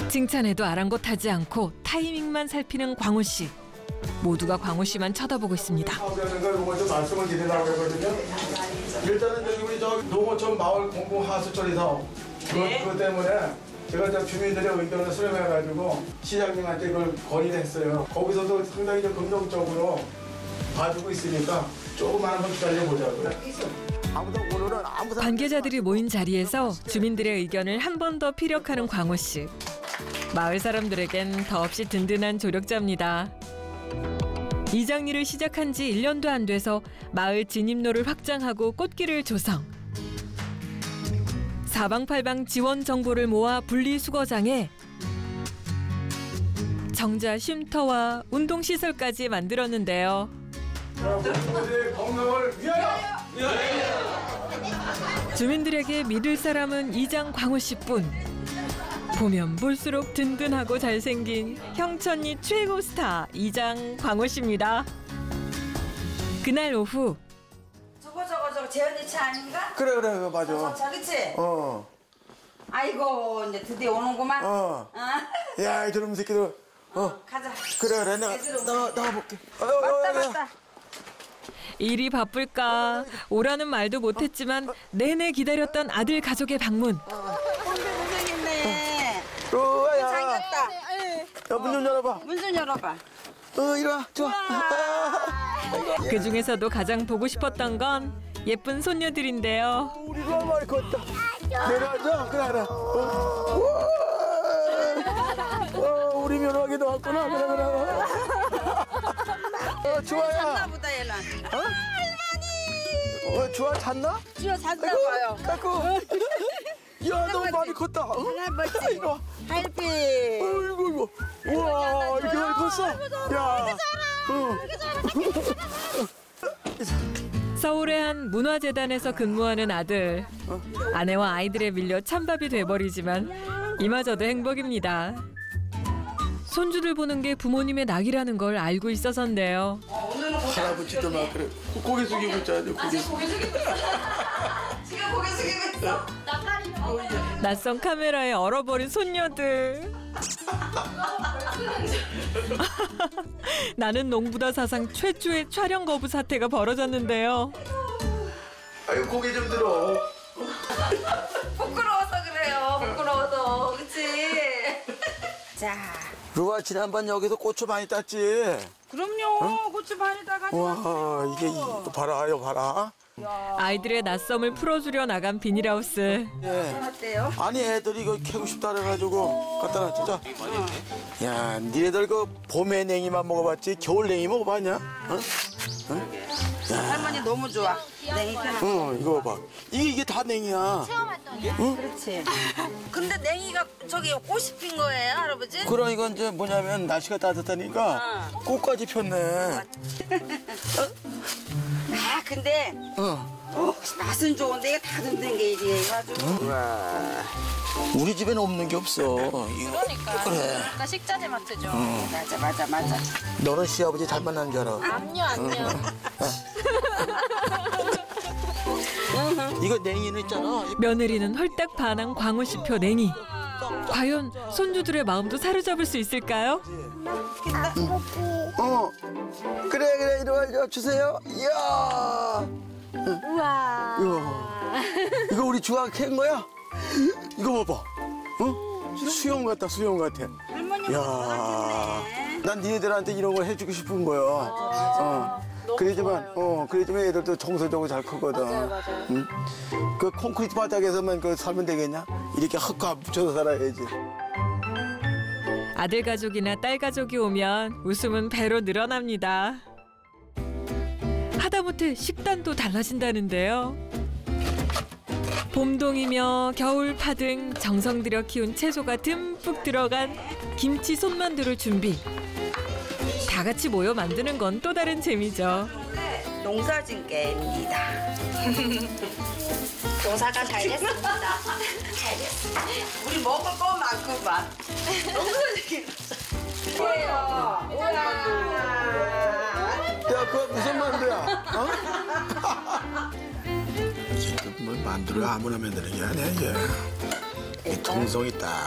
칭찬에도 아랑곳하지 않고 타이밍만 살피는 광호 씨. 모두가 광호 씨만 쳐다보고 있습니다. 하는 걸 보고 좀 말씀을 드리려고 하거든요. 일단은 저기 우리 저 농어촌 마을 공공 하수처리 사업 그것 때문에 제가 저 주민들의 의견을 수렴해가지고 시장님한테 그걸 건의를 했어요. 거기서도 상당히 좀 긍정적으로 봐주고 있으니까 조금만 한번 기다려보자고요. 관계자들이 모인 자리에서 주민들의 의견을 한 번 더 피력하는 광호 씨. 마을 사람들에겐 더없이 든든한 조력자입니다. 이장일을 시작한 지 1년도 안 돼서 마을 진입로를 확장하고 꽃길을 조성. 사방팔방 지원 정보를 모아 분리수거장에 정자 쉼터와 운동시설까지 만들었는데요. 여러분들의 건강을 위하여! 주민들에게 믿을 사람은 이장 광호 씨뿐. 보면 볼수록 든든하고 잘생긴 형천리 최고 스타 이장 광호 씨입니다. 그날 오후 저거 재현이 차 아닌가? 그래 맞아. 저기지? 아이고 이제 드디어 오는구만. 야 이 저놈 새끼들. 가자. 그래 나가볼게. 맞다. 일이 바쁠까 오라는 말도 못했지만 내내 기다렸던 아들 가족의 방문. 고생했네. 로아야. 잘겼다. 야 문 좀 열어봐. 문 좀 열어봐. 이리 와. 좋아. 그 중에서도 가장 보고 싶었던 건 예쁜 손녀들인데요. 우리 로아 많이 컸다. 내려가자. 그래 알아. 우리 면허하기도 왔구나. 그래. 좋아야. 잤나 보다 얘는. 할머니. 좋아 잤나? 지어 잤나 봐요. 까꿍. 야 너무 많이 컸다. 할아버지. 이리 와. 할피. 어이구. 우와 이렇게 많이 컸어. 야. 서울의 한 문화재단에서 근무하는 아들. 아내와 아이들에 밀려 찬밥이 돼버리지만 이마저도 행복입니다. 손주들 보는 게 부모님의 낙이라는 걸 알고 있어서인데요. 할아버지도 막 그래. 고개 숙이고 있잖아요. 고개 숙이고. 지금 고개 숙이고 있어. 낯선 카메라에 얼어버린 손녀들. 나는 농부다 사상 최초의 촬영 거부 사태가 벌어졌는데요. 아유 고개 좀 들어. 부끄러워서 그래요. 부끄러워서. 그렇지. 자. 루아 지난번 여기서 고추 많이 땄지. 그럼요. 고추 많이 따가지고. 와 이게 이거 봐라 이거 봐라. 아이들의 낯섦을 풀어주려 나간 비닐하우스. 예. 어때요? 아니 애들이 이거 캐고 싶다 그래가지고 갖다 놨지. 자. 야 니네들 그 봄에 냉이만 먹어봤지 겨울 냉이 먹어봤냐? 할머니 너무 좋아. 냉이 편. 이거 봐. 이게 다 냉이야. 그렇지. 근데 냉이가 저기 꽃이 핀 거예요, 할아버지? 그러니까 이제 뭐냐면 날씨가 따뜻하니까 꽃까지 폈네. 아, 근데 맛은 좋은데 이게 다듬는 게 이래 가지고. 우리 집에는 없는 게 없어. 그러니까. 그래. 나 식자재 마트죠. 맞아. 너는 시아버지 잘 만난 줄 알아. 안녕. 이거 냉이는 있잖아. 며느리는 홀딱 반한 광호 씨표 냉이. 과연 손주들의 마음도 사로잡을 수 있을까요? 그래 이리 와 주세요. 이야. 우와. 이거 우리 주아가 캔 거야? 이거 봐봐. 수영 같다. 할머니 야. 좋아하겠네. 난 니네들한테 이런 걸 해주고 싶은 거야. 그러지만 애들도 정서적으로 잘 크거든. 맞아요. 응? 그 콘크리트 바닥에서만 그 살면 되겠냐? 이렇게 헛가 붙여서 살아야지. 아들 가족이나 딸 가족이 오면 웃음은 배로 늘어납니다. 하다못해 식단도 달라진다는데요. 봄동이며 겨울파 등 정성 들여 키운 채소가 듬뿍 들어간 김치 손만두를 준비. 다 같이 모여 만드는 건 또 다른 재미죠. 농사진 게입니다. 농사가 잘 됐습니다. 우리 먹을 것만큼만. 농사진 게. 우와. 야, 그거 무슨 만두야? 뭐 만두를 아무나 만드는 게 아니야, 이게. 정성 있다.